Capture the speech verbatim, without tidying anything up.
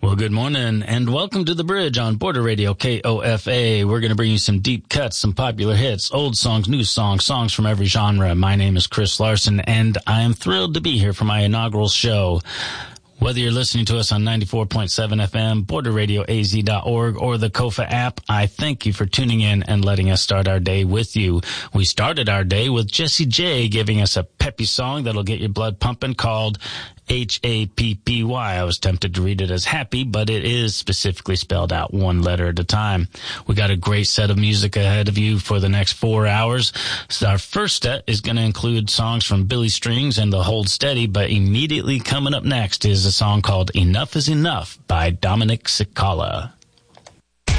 Well, good morning, and welcome to The Bridge on Border Radio K O F A. We're going to bring you some deep cuts, some popular hits, old songs, new songs, songs from every genre. My name is Chris Larson, and I am thrilled to be here for my inaugural show. Whether you're listening to us on ninety-four point seven F M, border radio a z dot org, or the Kofa app, I thank you for tuning in and letting us start our day with you. We started our day with Jessie J giving us a peppy song that'll get your blood pumping called H A P P Y. I was tempted to read it as happy, but it is specifically spelled out one letter at a time. We got a great set of music ahead of you for the next four hours. So our first set is going to include songs from Billy Strings and the Hold Steady, but immediately coming up next is a song called Enough is Enough by Dominic Sikala.